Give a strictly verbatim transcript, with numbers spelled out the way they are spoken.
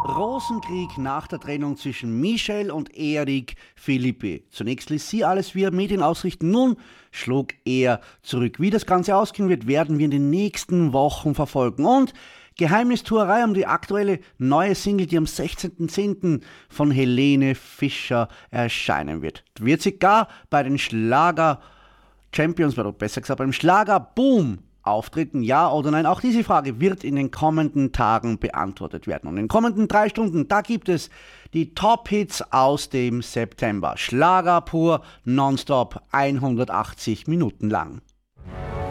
Rosenkrieg nach der Trennung zwischen Michel und Eric Philippi. Zunächst ließ sie alles via Medien ausrichten, nun schlug er zurück. Wie das Ganze ausgehen wird, werden wir in den nächsten Wochen verfolgen. Und Geheimnistuerei um die aktuelle neue Single, die am sechzehnten zehnten von Helene Fischer erscheinen wird. Wird sie gar bei den Schlager Champions, oder besser gesagt beim Schlager Boom auftreten, ja oder nein? Auch diese Frage wird in den kommenden Tagen beantwortet werden. Und in den kommenden drei Stunden, da gibt es die Top-Hits aus dem September. Schlager pur, nonstop, hundertachtzig Minuten lang.